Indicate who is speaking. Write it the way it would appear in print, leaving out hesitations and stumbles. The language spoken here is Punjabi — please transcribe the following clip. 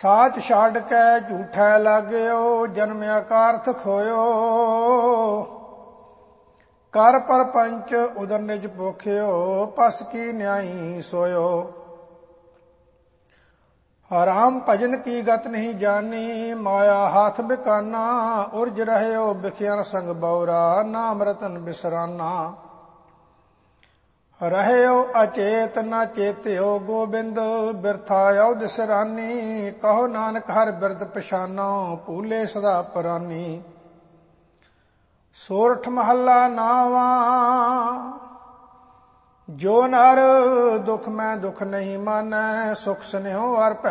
Speaker 1: ਸਾਚ ਛੱਡ ਕੇ ਝੂਠੈ ਲਾਗਿਓ, ਜਨਮਿਆ ਕਾਰਥ ਖੋਇਓ। ਕਰ ਪਰਪੰਚ ਉਦਰ ਨਿਜ ਭੋਖਿਓ, ਪਸ ਕੀ ਨਿਆਈ ਸੋਇਓ। ਰਾਮ ਭਜਨ ਕੀ ਗਤ ਨਹੀਂ ਜਾਨੀ, ਮਾਇਆ ਹਾਥ ਬਿਕਾਨਾ। ਉਰਜ ਰਹਿਓ ਬਿਖਿਆਨ ਸੰਗ ਬਉਰਾ, ਨਾਮ ਰਤਨ ਬਿਸਰਾਨਾ। ਰਹਿਓ ਅਚੇਤ ਨਾ ਚੇਤਿਓ ਗੋਬਿੰਦ, ਬਿਰਥਾ ਔਧ ਸਿਰਾਨੀ। ਕਹੋ ਨਾਨਕ ਹਰ ਬਿਰਦ ਪਛਾਨੋ, ਭੂਲੇ ਸਦਾ ਪਰਾਨੀ। ਸੋਰਠ ਮਹੱਲਾ ਨਾਵਾਂ। ਜੋ ਨਰ ਦੁਖ ਮੈਂ ਦੁਖ ਨਹੀਂ ਮਾਨੈ, ਸੁਖ ਸਨੇਹੋ ਹਰ